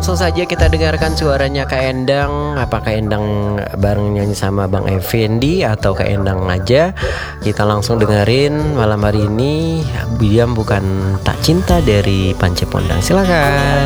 langsung saja kita dengarkan suaranya Kak Endang. Apakah Endang bareng nyanyi sama Bang Effendi atau Kak Endang aja? Kita langsung dengerin malam hari ini Diam Bukan Tak Cinta dari Pance Pondang. Silakan.